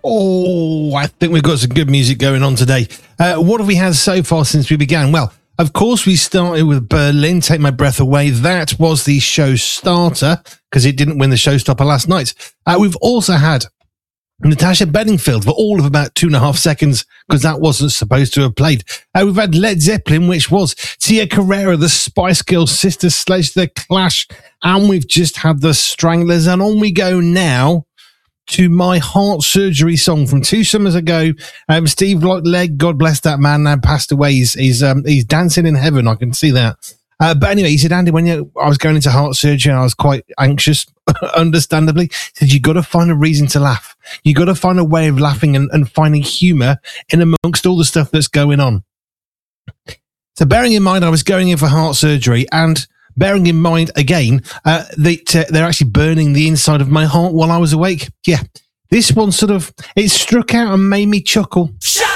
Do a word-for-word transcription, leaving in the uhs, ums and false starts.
Oh, I think we've got some good music going on today. Uh, what have we had so far since we began? Well, of course, we started with Berlin, Take My Breath Away. That was the show starter because it didn't win the showstopper last night. Uh, we've also had Natasha Bedingfield for all of about two and a half seconds because that wasn't supposed to have played. Uh, we've had Led Zeppelin, which was Tia Carrera, the Spice Girls, Sister Sledge, The Clash, and we've just had the Stranglers. And on we go now to my heart surgery song from two summers ago. Um, Steve Leg, God bless that man, now passed away. He's he's, um, he's dancing in heaven. I can see that. Uh, but anyway, he said, Andy, when you, I was going into heart surgery, and I was quite anxious, understandably. He said, you got to find a reason to laugh. You got to find a way of laughing and, and finding humour in amongst all the stuff that's going on. So bearing in mind, I was going in for heart surgery, and bearing in mind, again, uh, they, t- they're actually burning the inside of my heart while I was awake. Yeah, this one sort of, it struck out and made me chuckle.